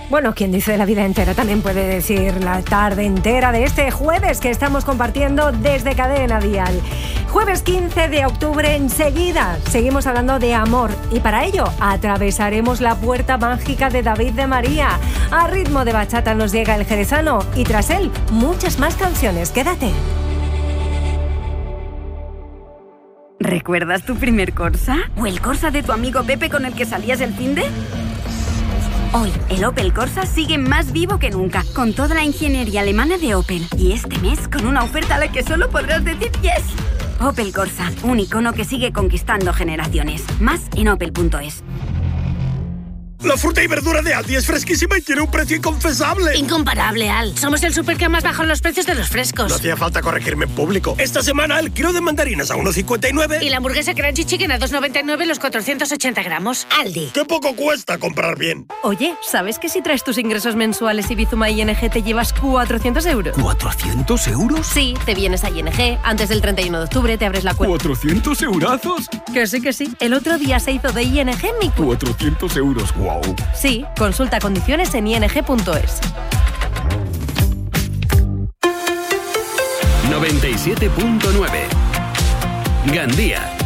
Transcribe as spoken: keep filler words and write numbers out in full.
Bueno, quien dice la vida entera también puede decir la tarde entera de este jueves que estamos compartiendo desde Cadena Dial. Jueves quince de octubre, enseguida seguimos hablando de amor y para ello atravesaremos la puerta mágica de David de María. A ritmo de bachata nos llega el jerezano y tras él muchas más canciones. Quédate. ¿Recuerdas tu primer Corsa? ¿O el Corsa de tu amigo Pepe con el que salías el finde? Hoy, el Opel Corsa sigue más vivo que nunca, con toda la ingeniería alemana de Opel. Y este mes, con una oferta a la que solo podrás decir yes. Opel Corsa, un icono que sigue conquistando generaciones. Más en opel punto es. La fruta y verdura de Aldi es fresquísima y tiene un precio inconfesable. Incomparable, Al. Somos el súper que más bajan los precios de los frescos. No hacía falta corregirme en público. Esta semana el kilo de mandarinas a uno cincuenta y nueve. Y la hamburguesa Crunchy Chicken a dos noventa y nueve los cuatrocientos ochenta gramos. Aldi. ¡Qué poco cuesta comprar bien! Oye, ¿sabes que si traes tus ingresos mensuales y Bizuma I N G te llevas cuatrocientos euros? ¿cuatrocientos euros? Sí, te vienes a I N G, antes del treinta y uno de octubre te abres la cuenta. ¿cuatrocientos eurazos? Que sí, que sí. El otro día se hizo de I N G mi cuenta. cuatrocientos euros, wow. Sí, consulta condiciones en i n g punto es. noventa y siete punto nueve Gandía.